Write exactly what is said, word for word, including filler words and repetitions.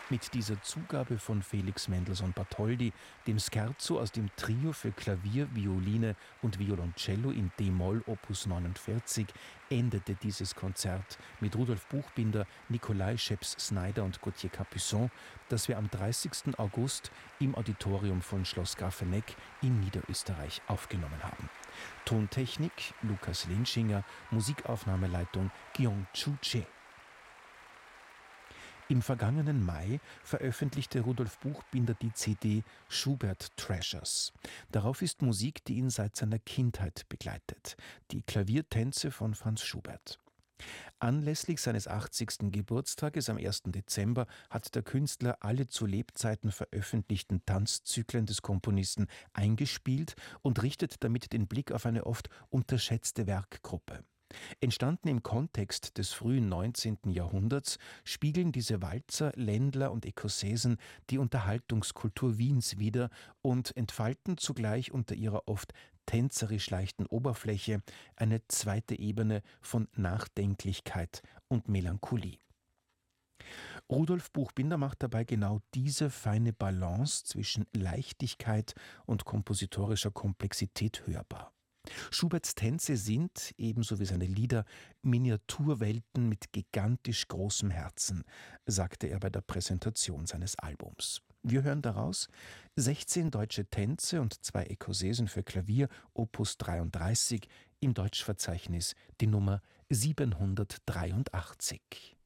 Mit dieser Zugabe von Felix Mendelssohn Bartholdy, dem Scherzo aus dem Trio für Klavier, Violine und Violoncello in d-Moll Opus neunundvierzig, endete dieses Konzert mit Rudolf Buchbinder, Nikolai Scheps-Snyder und Gauthier Capuçon, das wir am dreißigsten August im Auditorium von Schloss Grafeneck in Niederösterreich aufgenommen haben. Tontechnik Lukas Linschinger, Musikaufnahmeleitung Guillaume Chuche. Im vergangenen Mai veröffentlichte Rudolf Buchbinder die C D Schubert Treasures. Darauf ist Musik, die ihn seit seiner Kindheit begleitet. Die Klaviertänze von Franz Schubert. Anlässlich seines achtzigsten Geburtstages am ersten Dezember hat der Künstler alle zu Lebzeiten veröffentlichten Tanzzyklen des Komponisten eingespielt und richtet damit den Blick auf eine oft unterschätzte Werkgruppe. Entstanden im Kontext des frühen neunzehnten Jahrhunderts, spiegeln diese Walzer, Ländler und Ekossäsen die Unterhaltungskultur Wiens wider und entfalten zugleich unter ihrer oft tänzerisch leichten Oberfläche eine zweite Ebene von Nachdenklichkeit und Melancholie. Rudolf Buchbinder macht dabei genau diese feine Balance zwischen Leichtigkeit und kompositorischer Komplexität hörbar. Schuberts Tänze sind, ebenso wie seine Lieder, Miniaturwelten mit gigantisch großem Herzen, sagte er bei der Präsentation seines Albums. Wir hören daraus sechzehn deutsche Tänze und zwei Ekossäsen für Klavier, Opus dreiunddreißig, im Deutschverzeichnis die Nummer siebenhundertdreiundachtzig.